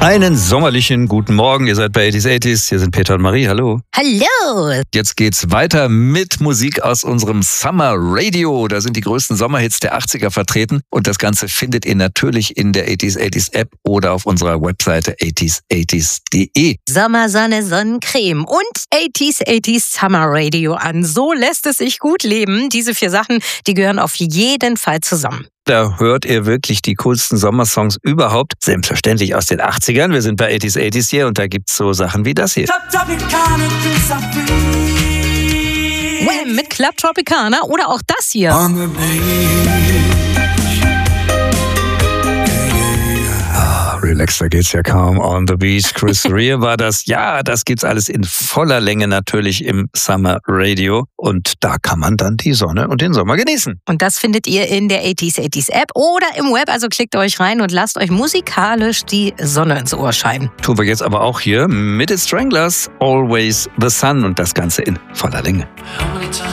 Einen sommerlichen guten Morgen. Ihr seid bei 80s. Hier sind Peter und Marie. Hallo. Hallo. Jetzt geht's weiter mit Musik aus unserem Summer Radio. Da sind die größten Sommerhits der 80er vertreten. Und das Ganze findet ihr natürlich in der 80s App oder auf unserer Webseite 80s80s.de. Sommer, Sonne, Sonnencreme und 80s Summer Radio an. So lässt es sich gut leben. Diese 4 Sachen, die gehören auf jeden Fall zusammen. Da hört ihr wirklich die coolsten Sommersongs überhaupt. Selbstverständlich aus den 80ern. Wir sind bei 80s hier und da gibt's so Sachen wie das hier. Wham! Mit Club Tropicana oder auch das hier. Relaxter geht's ja kaum. On the Beach, Chris Rea war das. Ja, das gibt's alles in voller Länge natürlich im Summer Radio. Und da kann man dann die Sonne und den Sommer genießen. Und das findet ihr in der 80s App oder im Web. Also klickt euch rein und lasst euch musikalisch die Sonne ins Ohr scheinen. Tun wir jetzt aber auch hier mit The Stranglers, Always the Sun und das Ganze in voller Länge.